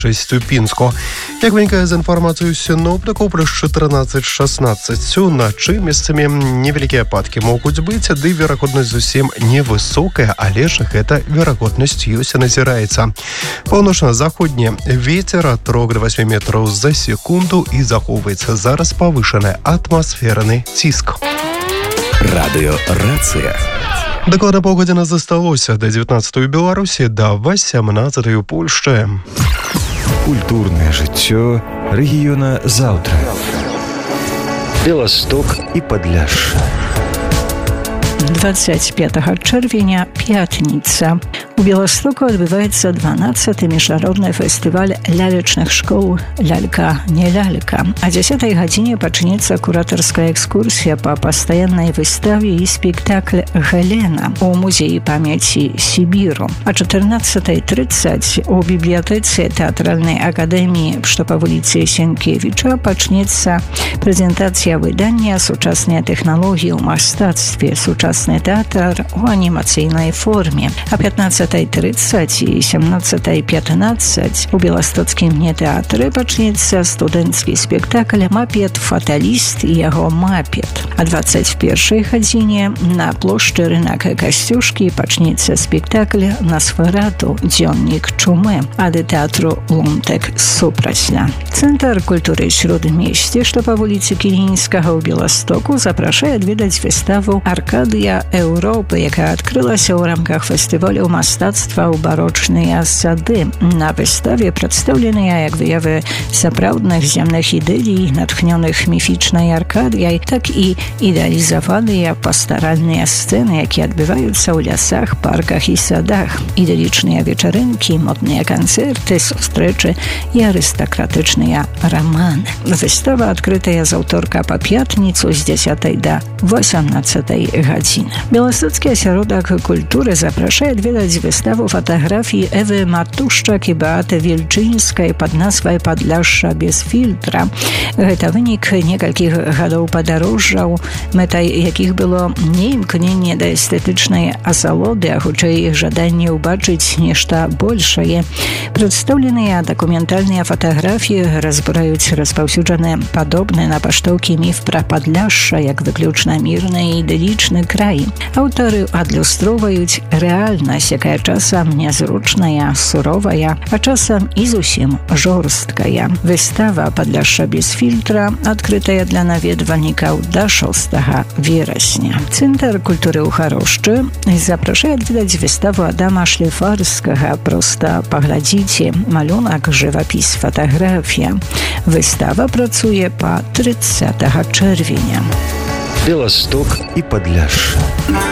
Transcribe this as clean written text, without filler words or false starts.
Пінську. Як вынікае з інфармацыю синоптикаў, плюс 14-16 уначы месцамі невялікія ападкі могуць быць, ды верагоднасць зусім невысокая, але ж гэта верагоднасць ёсць і назіраецца. Паўночна-заходні вецер ад 3 до 8 метраў за секунду і захоўваецца зараз павышаны атмасферны ціск. Радыёрацыя. Дакладна паўгадзіны засталося да 19-й у Беларусі, да 18-й у Польшчы. Культурное жыццё рэгіёна заўтра. Беласток і Падляшша. 25 чэрвеня, пятніца. У Беластоку адбываецца 12-й міжнародны фестываль лялечных школ «Лялька, не лялька». А 10-й гадзіне пачнецца куратарская экскурсія па пастаяннай выставе і спектакль «Гелена» у музеі памяці Сібіру. А 14:30 у бібліятэцы тэатральнай акадэміі, што па вуліцы Сенкевіча, пачнецца прэзентацыя выдання «Сучасныя тэхналогіі ў мастацтве. Сучасны тэатр у анімацыйнай форме». А 15:30 і 17:15 у Беластоцкім нетэатры пачнецца студэнцкі спектакль «Мапет фаталіст і яго мапет». А 21 гадзіне на плошчы Рынак Касцюшкі пачнецца спектакль «Носферату. Дзённік чумы» ад тэатру «Лунтек супрацьня». Цэнтр культуры Сродмесце, што па вуліцы Кілінскага ў Беластоку, запрашае адведаць выставу «Аркадыя Еўропы», якая адкрылася ў рамках фестывалю мастацтва ў барочныя сады. На выставе прадстаўленыя як выявы сапраўдных земных ідэлій, натхнёных міфічнай Аркадыяй, так і ідэалізаваныя пастаральныя сцэны, якія адбываюцца ў лясах, парках і садах. Ідылічныя вечарынкі, модныя канцэрты, сустрэчы і арыстакратычныя раманы. Выстава адкрытая з аўторка па пятніцу з 10 до 18 гадзіны. Беластоцкі асяродак культуры запрашае адведаць выставу фатаграфій Эвы Матушчак і Беаты Вільчынскай пад назвай «Падляшша без фільтра». Гэта вынік некалькіх гадоў падарожжаў, мэтай якіх было не імкненне да эстэтычнай асалоды, а хутчэй іх жаданне ўбачыць нешта большае. Прадстаўленыя дакументальныя фатаграфіі разбураюць распаўсюджаны падобны на паштоўкі міф пра Падляшша як выключна мірны і ідылічны край. Аўтары адлюстроўваюць рэальнасць, якая часам нязручная, суровая, а часам і зусім жорсткая. Выстава «Падляшша без фільтра» адкрытая для наведвальнікаў да 6 верасня. Цэнтр культуры ў Харошчы запрашае адведаць выставу Адама Шліфарскага «Проста паглядзіце. Малюнак, жывапіс, фатаграфія». Выстава працуе па 30 чэрвеня. Беласток і Падляшша.